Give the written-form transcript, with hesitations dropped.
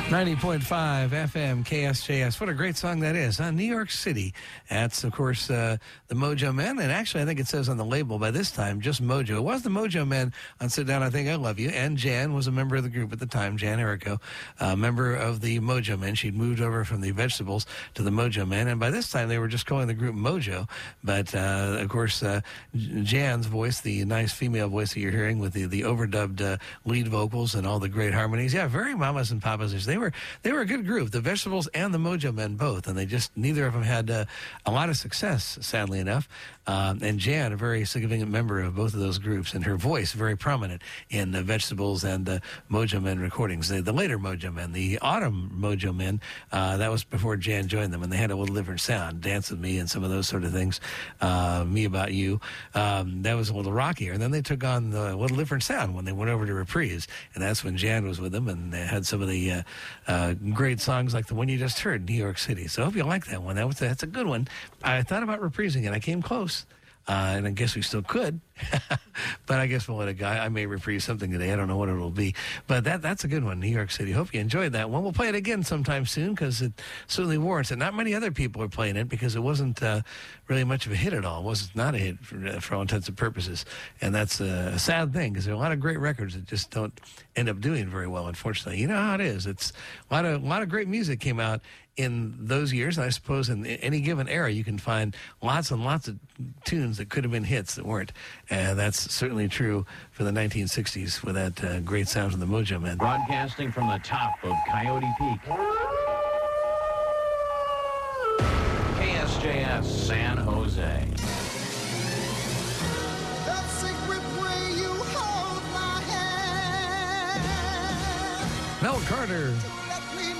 90.5 FM KSJS. What a great song that is. New York City. That's, of course, the Mojo Men. And actually, I think it says on the label by this time, just Mojo. It was the Mojo Men on Sit Down, I Think I Love You. And Jan was a member of the group at the time, Jan Erico, member of the Mojo Men. She'd moved over from the Vegetables to the Mojo Men. And by this time, they were just calling the group Mojo. But, of course, Jan's voice, the nice female voice that you're hearing with the overdubbed lead vocals and all the great harmonies. Yeah, very mamas and papas. They were a good group, the Vegetables and the Mojo Men both, and they just, neither of them had a lot of success, sadly enough. And Jan, a very significant member of both of those groups, and her voice very prominent in the Vegetables and the Mojo Men recordings. The later Mojo Men, the Autumn Mojo Men, that was before Jan joined them, and they had a little different sound, Dance With Me and some of those sort of things, Me About You. That was a little rockier, and then they took on a little different sound when they went over to Reprise, and that's when Jan was with them, and they had some of the great songs like the one you just heard, New York City. So I hope you like that one. That's a good one. I thought about reprising it. I came close. And I guess we still could, but I guess we'll let I may reprise something today. I don't know what it'll be, but that's a good one, New York City. Hope you enjoyed that one. We'll play it again sometime soon because it certainly warrants it. Not many other people are playing it because it wasn't really much of a hit at all. It was not a hit for all intents and purposes, and that's a sad thing because there are a lot of great records that just don't end up doing very well, unfortunately. You know how it is. It's a lot of great music came out in those years, and I suppose in any given era, you can find lots and lots of tunes that could have been hits that weren't. And that's certainly true for the 1960s with that great sound of the Mojo Men. Broadcasting from the top of Coyote Peak. KSJS San Jose. That secret way you hold my hand. Mel Carter.